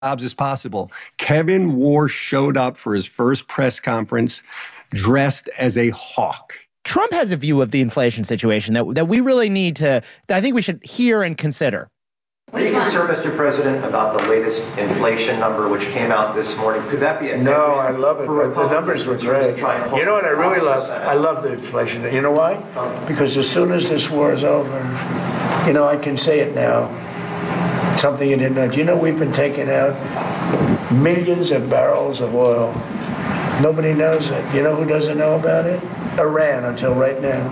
jobs as possible. Kevin Warsh showed up for his first press conference dressed as a hawk. Trump has a view of the inflation situation that we really need to, that I think we should hear and consider. Are you concerned, Mr. President, about the latest inflation number which came out this morning? Could that be a No, I love it. The numbers were great. You know what I really love? I love the inflation. You know why? Because as soon as this war is over, I can say it now. Something you didn't know. Do you know we've been taking out millions of barrels of oil? Nobody knows it. You know who doesn't know about it? Iran, until right now.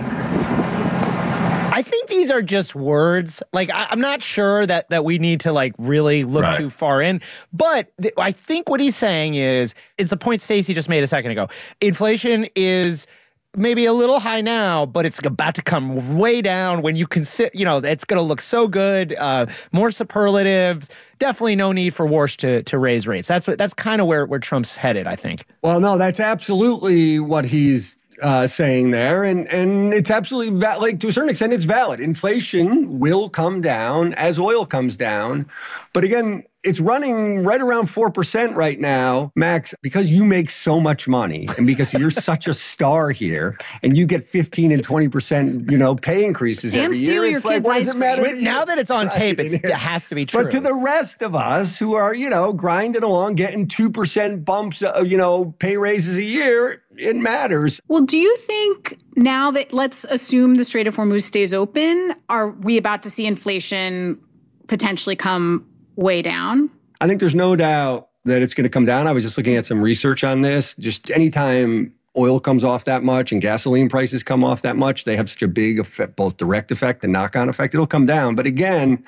I think these are just words. Like, I'm not sure that we need to really look too far in. But I think what he's saying is, it's the point Stacey just made a second ago. Inflation is maybe a little high now, but it's about to come way down when you consider, it's going to look so good. More superlatives. Definitely no need for Warsh to raise rates. That's kind of where Trump's headed, I think. Well, no, that's absolutely what he's saying there. And it's absolutely to a certain extent, it's valid. Inflation will come down as oil comes down. But again, it's running right around 4% right now, Max, because you make so much money and because you're such a star here and you get 15 and 20%, pay increases every year. It's like, what does it matter? Now that it's on tape, it has to be true. But to the rest of us who are, grinding along, getting 2% bumps, pay raises a year, it matters. Well, do you think now that, let's assume the Strait of Hormuz stays open, are we about to see inflation potentially come way down? I think there's no doubt that it's going to come down. I was just looking at some research on this. Just anytime oil comes off that much and gasoline prices come off that much, they have such a big effect, both direct effect and knock-on effect. It'll come down. But again,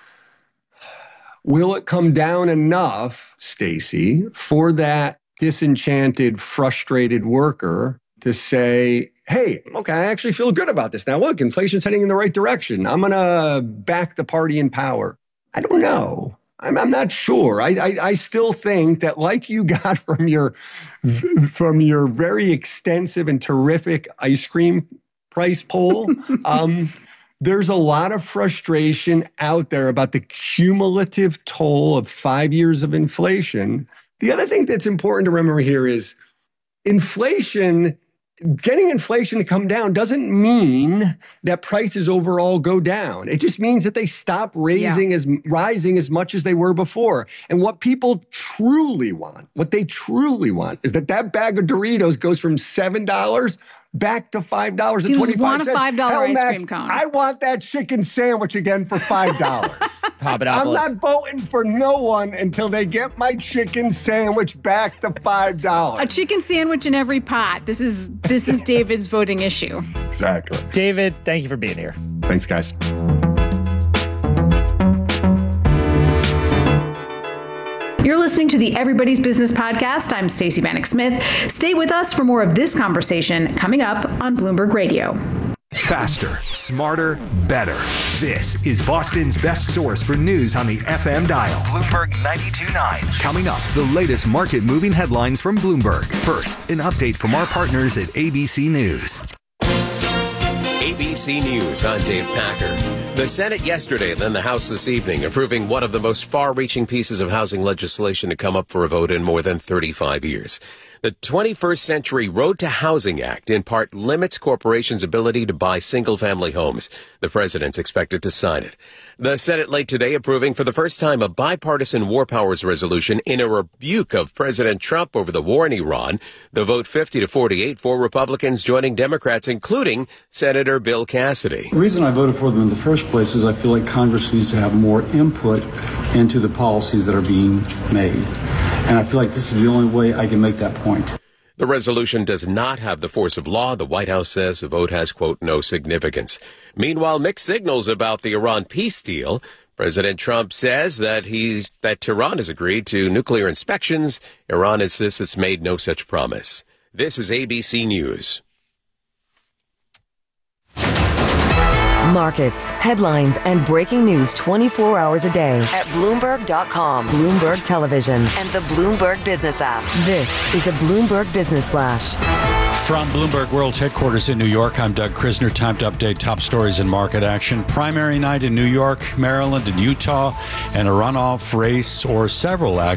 will it come down enough, Stacey, for that disenchanted, frustrated worker to say, hey, okay, I actually feel good about this now. Look, inflation's heading in the right direction. I'm going to back the party in power. I don't know. I'm not sure. I still think that, like you got from your very extensive and terrific ice cream price poll, there's a lot of frustration out there about the cumulative toll of 5 years of inflation. The other thing that's important to remember here is getting inflation to come down doesn't mean that prices overall go down. It just means that they stop rising as much as they were before. And what people truly want, is that bag of Doritos goes from $7 back to $5.25. You just want a $5 ice cream cone. I want that chicken sandwich again for $5. I'm not voting for no one until they get my chicken sandwich back to $5. A chicken sandwich in every pot. This is David's voting issue. Exactly. David, thank you for being here. Thanks, guys. You're listening to the Everybody's Business Podcast. I'm Stacey Vanek Smith. Stay with us for more of this conversation coming up on Bloomberg Radio. Faster, smarter, better. This is Boston's best source for news on the FM dial. Bloomberg 92.9. Coming up, the latest market-moving headlines from Bloomberg. First, an update from our partners at ABC News. ABC News, I'm Dave Packer. The Senate yesterday, then the House this evening, approving one of the most far-reaching pieces of housing legislation to come up for a vote in more than 35 years. The 21st Century Road to Housing Act in part limits corporations' ability to buy single-family homes. The president's expected to sign it. The Senate late today approving for the first time a bipartisan war powers resolution in a rebuke of President Trump over the war in Iran. The vote 50-48 for Republicans joining Democrats, including Senator Bill Cassidy. The reason I voted for them in the first place is I feel like Congress needs to have more input into the policies that are being made. And I feel like this is the only way I can make that point. The resolution does not have the force of law. The White House says the vote has, quote, no significance. Meanwhile, mixed signals about the Iran peace deal. President Trump says that Tehran has agreed to nuclear inspections. Iran insists it's made no such promise. This is ABC News. Markets, headlines, and breaking news 24 hours a day at Bloomberg.com, Bloomberg Television, and the Bloomberg Business app. This is a Bloomberg Business Flash. From Bloomberg World's headquarters in New York, I'm Doug Krisner. Time to update top stories and market action. Primary night in New York, Maryland, and Utah, and a runoff race or several